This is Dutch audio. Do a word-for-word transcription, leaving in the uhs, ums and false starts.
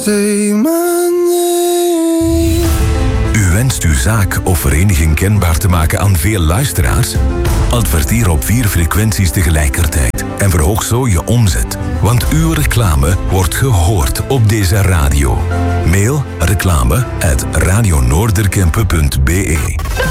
Say my name. U wenst uw zaak of vereniging kenbaar te maken aan veel luisteraars? Adverteer op vier frequenties tegelijkertijd en verhoog zo je omzet. Want uw reclame wordt gehoord op deze radio. Mail reclame at radionoorderkempen punt be.